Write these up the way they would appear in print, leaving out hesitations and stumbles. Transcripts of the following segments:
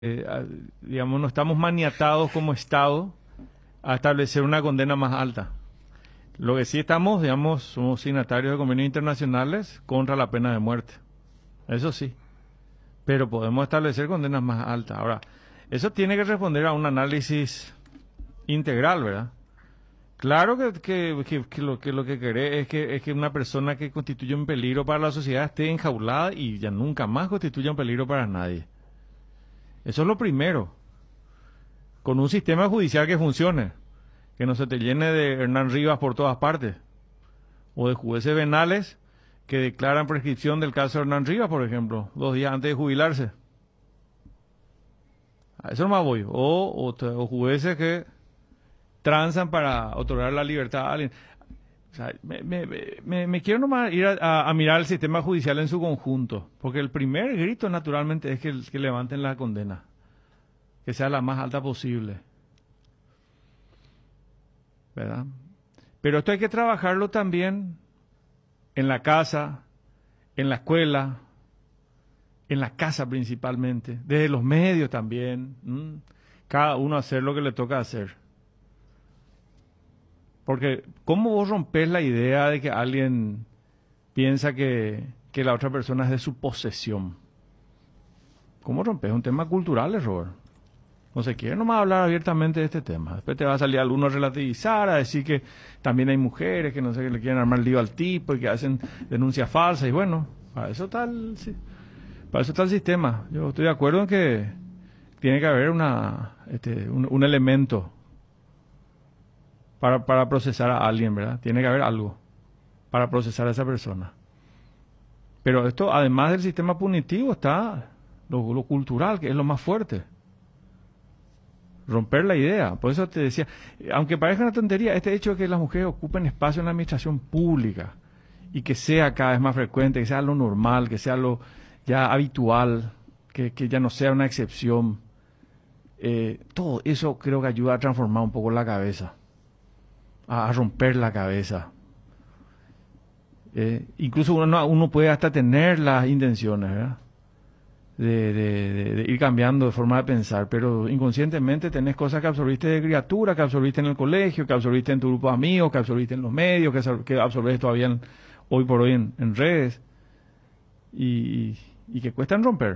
digamos, no estamos maniatados como Estado a establecer una condena más alta. Lo que sí estamos, digamos, somos signatarios de convenios internacionales contra la pena de muerte. Eso sí. Pero podemos establecer condenas más altas. Ahora, eso tiene que responder a un análisis integral, ¿verdad? Claro que lo que querés es que una persona que constituye un peligro para la sociedad esté enjaulada y ya nunca más constituya un peligro para nadie. Eso es lo primero. Con un sistema judicial que funcione, que no se te llene de Hernán Rivas por todas partes, o de jueces venales que declaran prescripción del caso de Hernán Rivas, por ejemplo, 2 días antes de jubilarse. A eso no me voy. O jueces que transan para otorgar la libertad a alguien. O sea, me quiero nomás ir a mirar el sistema judicial en su conjunto, porque el primer grito naturalmente es que levanten la condena, que sea la más alta posible, ¿verdad? Pero esto hay que trabajarlo también en la casa, en la escuela, en la casa principalmente, desde los medios también, cada uno hacer lo que le toca hacer. Porque, ¿cómo vos rompés la idea de que alguien piensa que la otra persona es de su posesión? ¿Cómo rompes? Es un tema cultural, Robert. No se quiere nomás hablar abiertamente de este tema. Después te va a salir alguno a relativizar, a decir que también hay mujeres que no sé, que le quieren armar lío al tipo y que hacen denuncias falsas. Y bueno, para eso está el sistema. Yo estoy de acuerdo en que tiene que haber un elemento para procesar a alguien, ¿verdad? Tiene que haber algo para procesar a esa persona. Pero esto, además del sistema punitivo, está lo cultural, que es lo más fuerte. Romper la idea. Por eso te decía, aunque parezca una tontería, este hecho de que las mujeres ocupen espacio en la administración pública y que sea cada vez más frecuente, que sea lo normal, que sea lo ya habitual, que ya no sea una excepción, todo eso creo que ayuda a transformar un poco la cabeza, a romper la cabeza. Incluso uno puede hasta tener las intenciones, ¿verdad? De ir cambiando de forma de pensar, pero inconscientemente tenés cosas que absorbiste de criatura, que absorbiste en el colegio, que absorbiste en tu grupo de amigos, que absorbiste en los medios, que absorbiste todavía hoy por hoy en redes, y que cuestan romper.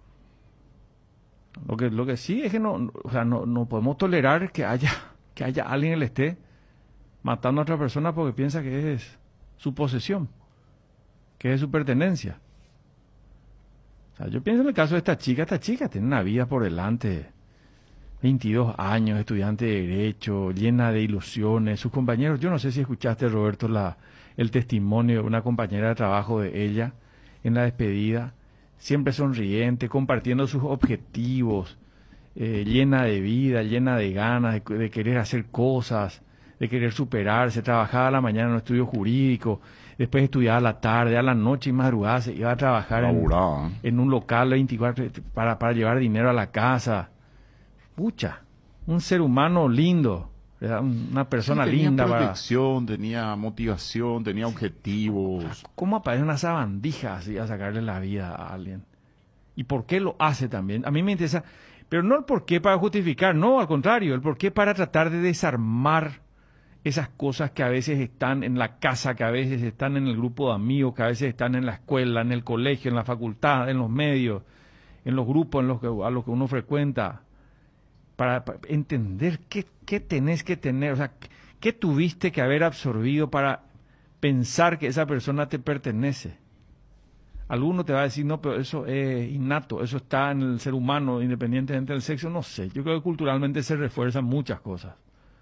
Lo que sí es que no podemos tolerar que haya alguien que le esté matando a otra persona porque piensa que es su posesión, que es su pertenencia. O sea, yo pienso en el caso de esta chica tiene una vida por delante, 22 años, estudiante de Derecho, llena de ilusiones, sus compañeros, yo no sé si escuchaste, Roberto, el testimonio de una compañera de trabajo de ella en la despedida, siempre sonriente, compartiendo sus objetivos, llena de vida, llena de ganas, de querer hacer cosas, de querer superarse, trabajaba a la mañana en un estudio jurídico, después estudiaba a la tarde, a la noche y madrugada se iba a trabajar en un local 24 para llevar dinero a la casa. Pucha, un ser humano lindo, ¿verdad? Una persona linda. Tenía proyección, tenía motivación, tenía objetivos. ¿Cómo aparece una sabandija así a sacarle la vida a alguien? ¿Y por qué lo hace también? A mí me interesa, pero no el por qué para justificar, no, al contrario, el por qué para tratar de desarmar esas cosas que a veces están en la casa, que a veces están en el grupo de amigos, que a veces están en la escuela, en el colegio, en la facultad, en los medios, en los grupos a los que uno frecuenta, para entender qué tenés que tener, o sea, qué tuviste que haber absorbido para pensar que esa persona te pertenece. Alguno te va a decir, no, pero eso es innato, eso está en el ser humano, independientemente del sexo, no sé. Yo creo que culturalmente se refuerzan muchas cosas.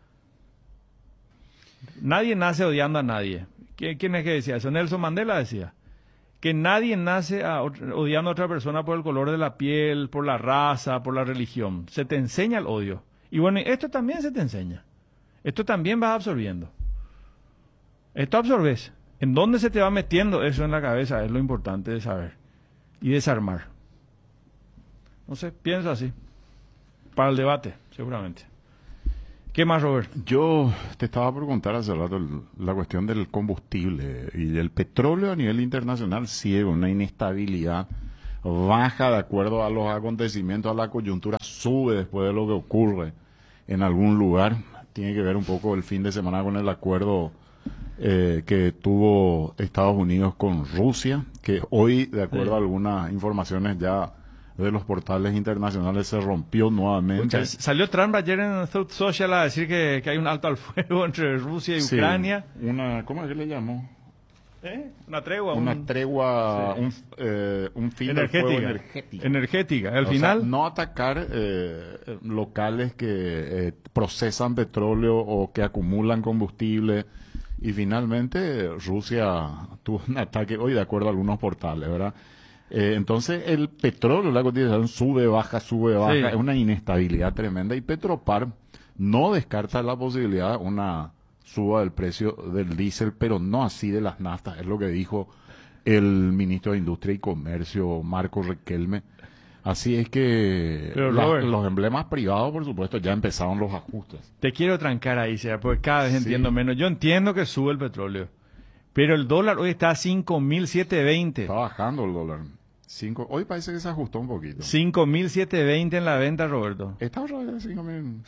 Nadie nace odiando a nadie. ¿Quién es que decía eso? Nelson Mandela decía que nadie nace odiando a otra persona por el color de la piel, por la raza, por la religión. Se te enseña el odio. Y bueno, esto también se te enseña. Esto también vas absorbiendo. Esto absorbes. ¿En dónde se te va metiendo eso en la cabeza? Es lo importante de saber y desarmar. No sé, pienso así. Para el debate, seguramente. ¿Qué más, Robert? Yo te estaba por contar hace rato la cuestión del combustible y del petróleo a nivel internacional. Sí, una inestabilidad baja de acuerdo a los acontecimientos, a la coyuntura, sube después de lo que ocurre en algún lugar. Tiene que ver un poco el fin de semana con el acuerdo que tuvo Estados Unidos con Rusia, que hoy, de acuerdo a algunas informaciones ya de los portales internacionales, se rompió nuevamente. Salió Trump ayer en Truth Social a decir que hay un alto al fuego entre Rusia y Ucrania. ¿Cómo es que le llamó? Una tregua. Una tregua, un fin del fuego energético. Energética. Al O final... sea, no atacar locales que procesan petróleo o que acumulan combustible. Y finalmente Rusia tuvo un ataque hoy, de acuerdo a algunos portales, ¿verdad? Entonces el petróleo, la cotización sube, baja, sí. Es una inestabilidad tremenda. Y Petropar no descarta la posibilidad de una suba del precio del diésel, pero no así de las naftas, es lo que dijo el ministro de Industria y Comercio, Marco Riquelme. Así es que los emblemas privados, por supuesto, ya empezaron los ajustes. Te quiero trancar ahí, Seba, porque cada vez entiendo menos. Yo entiendo que sube el petróleo, pero el dólar hoy está a 5.720. Está bajando el dólar. Hoy parece que se ajustó un poquito. 5.720 en la venta, Roberto. Está otra vez 5.000.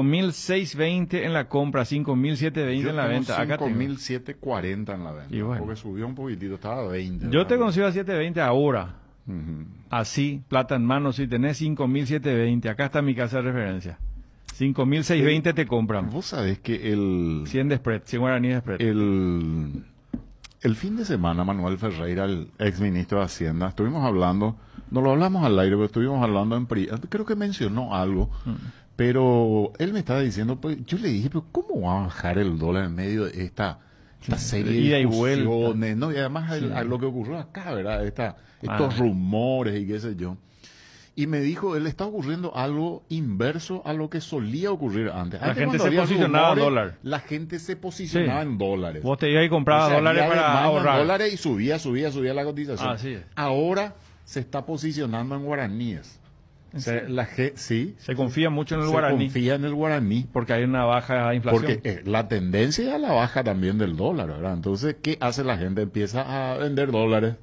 5.620 en la compra, 5.720 en la venta. Acá 5.740 en la venta. Y bueno, porque subió un poquitito, estaba a 20. Yo te consigo a 720 ahora. Uh-huh. Así, plata en mano, si tenés 5.720. Acá está mi casa de referencia. 5.620 te compran. Vos sabés que el... 100 de spread, 100 guaraníes de spread. El fin de semana, Manuel Ferreira, el ex ministro de Hacienda, estuvimos hablando, no lo hablamos al aire, pero estuvimos hablando creo que mencionó algo, pero él me estaba diciendo, pues yo le dije, pero ¿cómo va a bajar el dólar en medio de esta serie de discusiones? ¿No? Y además a lo que ocurrió acá, ¿verdad? Estos rumores y qué sé yo. Y me dijo, él está ocurriendo algo inverso a lo que solía ocurrir antes. La gente se posicionaba en dólar. La gente se posicionaba en dólares. Vos te ibas y comprabas dólares para ahorrar. Dólares y subía la cotización. Así es. Ahora se está posicionando en guaraníes. Se confía mucho en el guaraní. Se confía en el guaraní. Porque hay una baja inflación. Porque la tendencia es a la baja también del dólar, ¿verdad? Entonces, ¿qué hace la gente? Empieza a vender dólares.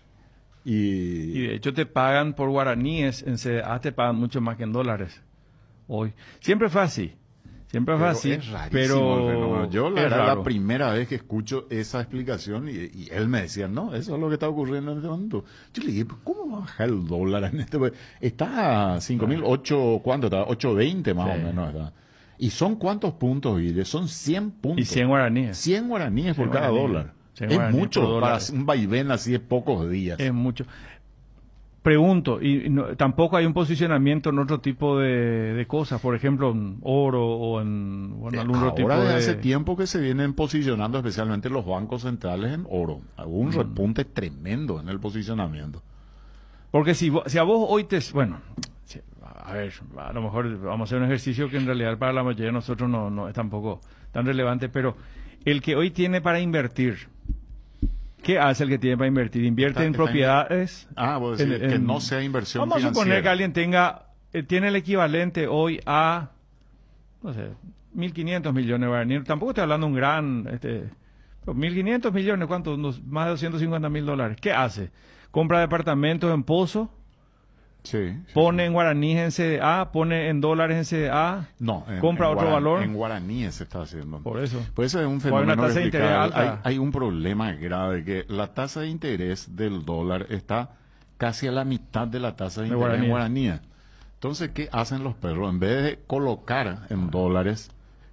Y de hecho te pagan por guaraníes, en CDA te pagan mucho más que en dólares hoy. Siempre fue así. Es rarísimo. Yo la primera vez que escucho esa explicación y él me decía, no, eso es lo que está ocurriendo en este momento. Yo le dije, ¿cómo va a bajar el dólar en este momento? Está a 5.008, ¿cuánto está? 8.20 más o menos está. ¿Y son cuántos puntos, Guille? Son 100 puntos. Y 100 guaraníes. 100 guaraníes por cada dólar. Es mucho para un vaivén así de pocos días. Es mucho. Pregunto, tampoco hay un posicionamiento en otro tipo de cosas, por ejemplo, en oro o en algún otro tipo de... Ahora hace tiempo que se vienen posicionando, especialmente los bancos centrales, en oro. Hubo un repunte tremendo en el posicionamiento. Porque si a vos hoy Bueno, a ver, a lo mejor vamos a hacer un ejercicio que en realidad para la mayoría de nosotros no es tampoco tan relevante, pero el que hoy tiene para invertir... ¿Qué hace el que tiene para invertir? ¿Invierte en propiedades? Vos decís, que no sea inversión Vamos financiera. a suponer que alguien tiene el equivalente hoy a, no sé, 1.500 millones de guaraníes. Tampoco estoy hablando de un gran... 1.500 millones, ¿cuánto? Más de 250 mil dólares. ¿Qué hace? Compra departamentos en Pozo, pone en guaraníes en CDA, pone en dólares en CDA, compra otro valor. En guaraníes se está haciendo. Por eso es un fenómeno una tasa de interés alta. Hay un problema grave, que la tasa de interés del dólar está casi a la mitad de la tasa de interés en guaraníes. Entonces, ¿qué hacen los perros? En vez de colocar en dólares,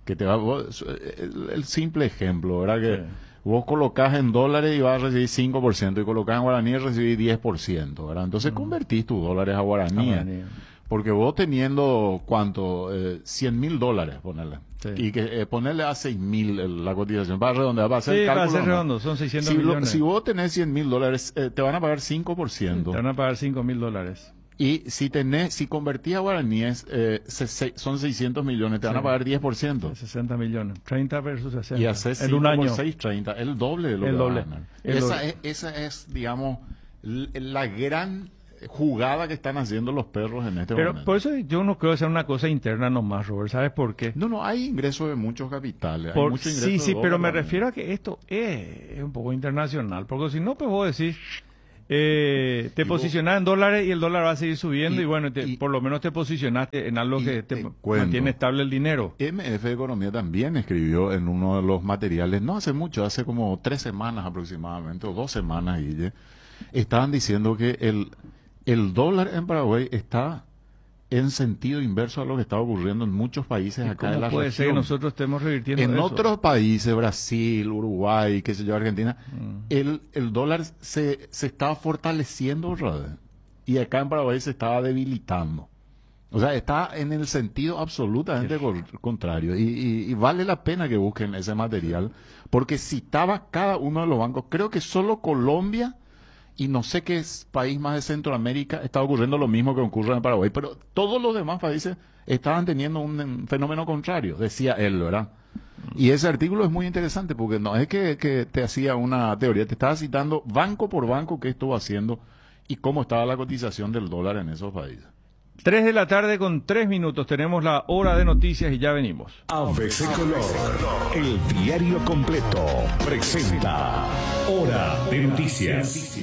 el simple ejemplo, ¿verdad? Que vos colocás en dólares y vas a recibir 5%, y colocás en guaraníes y recibís 10%, ¿verdad? Entonces convertís tus dólares a guaraníes. Porque vos teniendo, ¿cuánto? 100.000 dólares, ponerle. Y que ponerle a 6.000 la cotización. Para redondear, para hacer el cálculo. Para hacer redondo, son 600 millones. Si vos tenés 100.000 dólares, te van a pagar 5%. Te van a pagar 5.000 dólares. Y si convertís a guaraníes, son 600 millones, te van a pagar 10%. 60 millones. 30 versus 60. Y haces en un año. 6, 30. El doble de lo que vas a ganar. Esa es, digamos, la gran jugada que están haciendo los perros en este momento. Pero por eso yo no creo que sea una cosa interna nomás, Robert. ¿Sabes por qué? No, hay ingresos de muchos capitales. Hay mucho ingreso pero me refiero a que esto es un poco internacional. Porque si no, pues vos decís... Te posicionás en dólares y el dólar va a seguir subiendo y bueno, por lo menos te posicionaste en algo que te mantiene estable el dinero. MF Economía también escribió en uno de los materiales, no hace mucho, hace como 3 semanas aproximadamente, o 2 semanas, Guille, estaban diciendo que el dólar en Paraguay está en sentido inverso a lo que está ocurriendo en muchos países acá de la región. Puede ser que nosotros estemos revirtiendo en eso. otros países, Brasil, Uruguay, qué sé yo, Argentina, el dólar se estaba fortaleciendo otra vez. Y acá en Paraguay se estaba debilitando. O sea, está en el sentido absolutamente contrario. Y vale la pena que busquen ese material, porque citaba cada uno de los bancos. Creo que solo Colombia y no sé qué país más de Centroamérica está ocurriendo lo mismo que ocurre en Paraguay, pero todos los demás países estaban teniendo un fenómeno contrario, decía él, ¿verdad? Y ese artículo es muy interesante porque no es que te hacía una teoría, te estaba citando banco por banco qué estuvo haciendo y cómo estaba la cotización del dólar en esos países. 3 de la tarde con 3 minutos, tenemos la hora de noticias y ya venimos. ABC Color, el diario completo, presenta Hora de Noticias.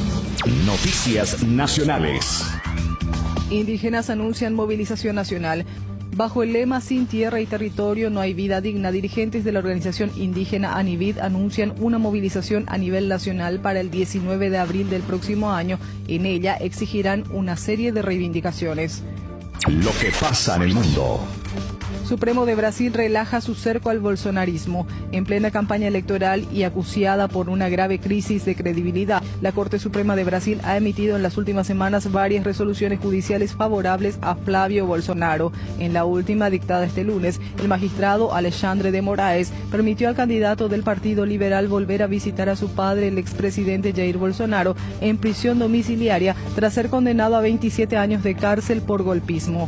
Noticias nacionales. Indígenas anuncian movilización nacional. Bajo el lema Sin tierra y territorio no hay vida digna, dirigentes de la organización indígena ANIVID anuncian una movilización a nivel nacional para el 19 de abril del próximo año. En ella exigirán una serie de reivindicaciones. Lo que pasa en el mundo. Supremo de Brasil relaja su cerco al bolsonarismo. En plena campaña electoral y acuciada por una grave crisis de credibilidad, la Corte Suprema de Brasil ha emitido en las últimas semanas varias resoluciones judiciales favorables a Flávio Bolsonaro. En la última, dictada este lunes, el magistrado Alexandre de Moraes permitió al candidato del Partido Liberal volver a visitar a su padre, el expresidente Jair Bolsonaro, en prisión domiciliaria tras ser condenado a 27 años de cárcel por golpismo.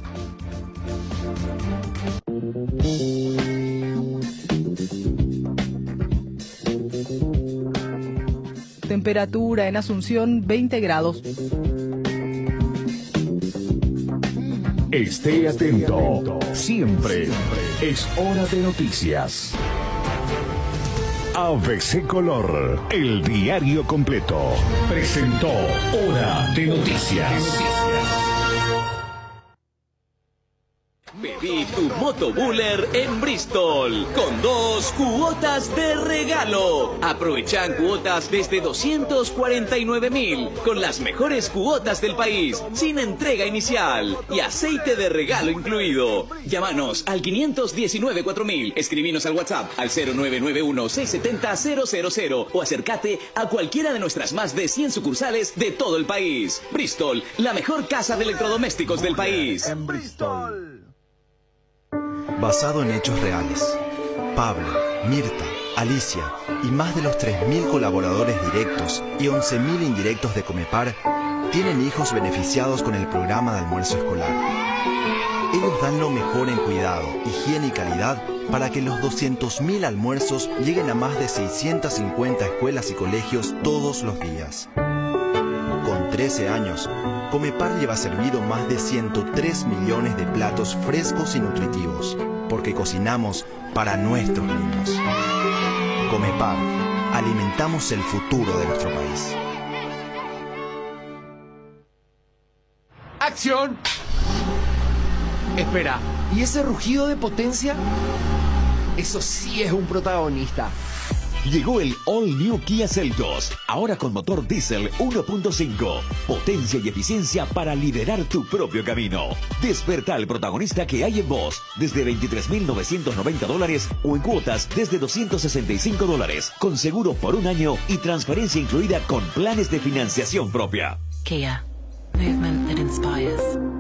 Temperatura en Asunción 20 grados. Esté atento. Siempre es hora de noticias. ABC Color, el diario completo, presentó Hora de Noticias. Pedí tu motobuller en Bristol con 2 cuotas de regalo. Aprovechan cuotas desde 249.000 con las mejores cuotas del país, sin entrega inicial y aceite de regalo incluido. Llámanos al 519-4000, escribinos al WhatsApp al 0991-670-000 o acércate a cualquiera de nuestras más de 100 sucursales de todo el país. Bristol, la mejor casa de electrodomésticos del país. En Bristol. Basado en hechos reales, Pablo, Mirta, Alicia y más de los 3.000 colaboradores directos y 11.000 indirectos de Comepar tienen hijos beneficiados con el programa de almuerzo escolar. Ellos dan lo mejor en cuidado, higiene y calidad para que los 200.000 almuerzos lleguen a más de 650 escuelas y colegios todos los días. Con 13 años, Comepar lleva servido más de 103 millones de platos frescos y nutritivos, porque cocinamos para nuestros niños. Comepar, alimentamos el futuro de nuestro país. ¡Acción! Espera, ¿y ese rugido de potencia? Eso sí es un protagonista. Llegó el All New Kia Seltos, ahora con motor diésel 1.5. Potencia y eficiencia para liderar tu propio camino. Desperta al protagonista que hay en vos, desde $23.990 o en cuotas desde $265, con seguro por 1 año y transferencia incluida con planes de financiación propia. Kia, movement that inspires.